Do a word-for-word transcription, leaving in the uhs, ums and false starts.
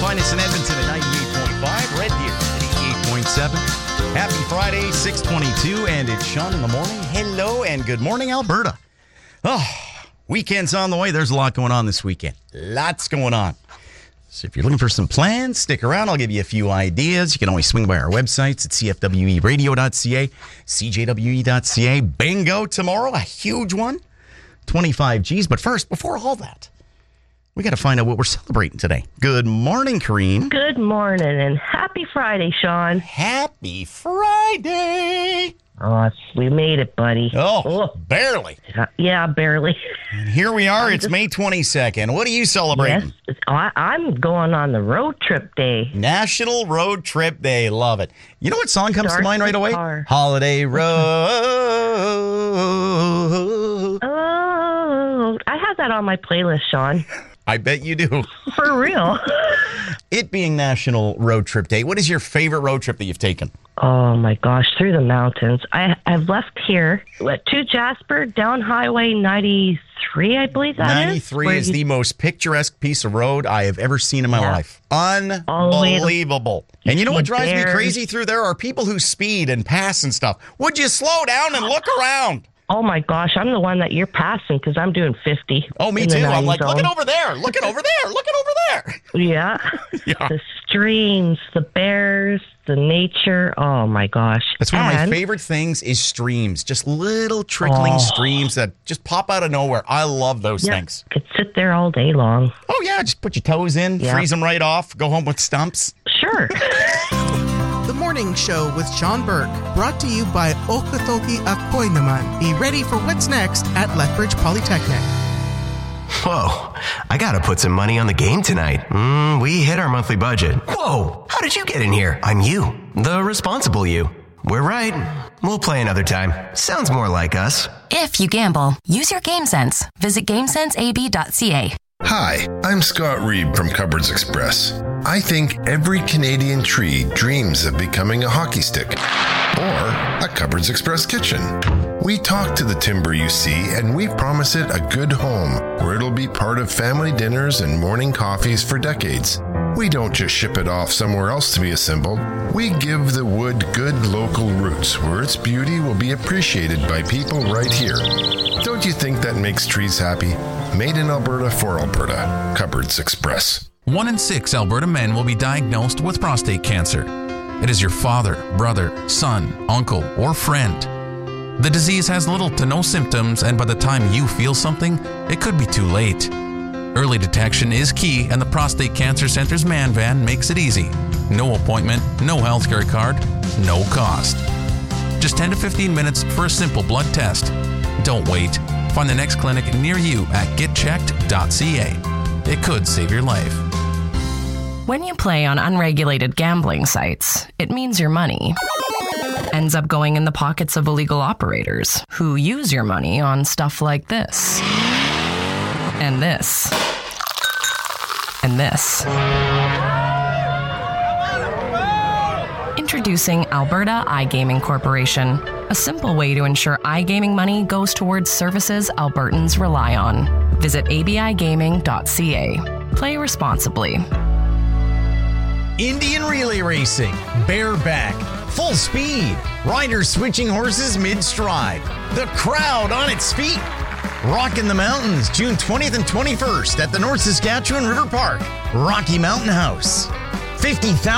Find us in Edmonton at ninety-eight point five, Red Deer at eighty-eight point seven. Happy Friday, six twenty-two, and it's Sean in the morning. Hello and good morning, Alberta. Oh, weekend's on the way. There's a lot going on this weekend. Lots going on. So if you're looking for some plans, stick around. I'll give you a few ideas. You can always swing by our websites at c f w e radio dot c a, c j w e dot c a. Bingo tomorrow, a huge one. twenty-five G's. But first, before all that, we got to find out what we're celebrating today. Good morning, Kareen. Good morning, and happy Friday, Sean. Happy Friday. Oh, we made it, buddy. Oh, Oh. barely. Uh, yeah, barely. And here we are. It's May twenty-second. What are you celebrating? Yes, I, I'm going on the road trip day. National Road Trip Day. Love it. You know what song comes Start to mind right the away? car. Holiday Road. Oh, I have that on my playlist, Sean. I bet you do. For real. It being National Road Trip Day, what is your favorite road trip that you've taken? Oh, my gosh, through the mountains. I, I've left here what, to Jasper, down Highway ninety-three, I believe that ninety-three is. is the most picturesque piece of road I have ever seen in my Yeah. life. All the way to- Unbelievable. And you know what the drives me bears. crazy through there are people who speed and pass and stuff. Would you slow down and look around? Oh, my gosh, I'm the one that you're passing because I'm doing fifty. Oh, me in the too. I'm ninety like, look zone. at over there. Look at over there. Look at over there. Yeah. Yeah. The streams, the bears, the nature. Oh, my gosh. That's one of my And- favorite things is streams. Just little trickling Oh. streams that just pop out of nowhere. I love those Yeah, things. could sit there all day long. Oh, yeah. Just put your toes in, Yeah. freeze them right off, go home with stumps. Sure. The Morning Show with Sean Burke, brought to you by Okatoki Akoy Naman. Be ready for what's next at Lethbridge Polytechnic. Whoa, I gotta put some money on the game tonight. Mm, we hit our monthly budget. Whoa, how did you get in here? I'm you, the responsible you. We're right. We'll play another time. Sounds more like us. If you gamble, use your game sense. Visit gamesense a b dot c a. Hi, I'm Scott Reeb from Cupboards Express. I think every Canadian tree dreams of becoming a hockey stick or a Cupboards Express kitchen. We talk to the timber you see, and we promise it a good home where it'll be part of family dinners and morning coffees for decades. We don't just ship it off somewhere else to be assembled. We give the wood good local roots where its beauty will be appreciated by people right here. Don't you think that makes trees happy? Made in Alberta for Alberta. Cupboards Express. One in six Alberta men will be diagnosed with prostate cancer. It is your father, brother, son, uncle, or friend. The disease has little to no symptoms, and by the time you feel something, it could be too late. Early detection is key, and the Prostate Cancer Center's Man Van makes it easy. No appointment, no healthcare card, no cost. Just ten to fifteen minutes for a simple blood test. Don't wait. Find the next clinic near you at get checked dot c a. It could save your life. When you play on unregulated gambling sites, it means your money ends up going in the pockets of illegal operators who use your money on stuff like this. And this. And this. Introducing Alberta iGaming Corporation, a simple way to ensure iGaming money goes towards services Albertans rely on. Visit a b i gaming dot c a. Play responsibly. Indian relay racing, bareback, full speed, riders switching horses mid-stride, the crowd on its feet. Rockin' the Mountains, June twentieth and twenty-first at the North Saskatchewan River Park, Rocky Mountain House. fifty thousand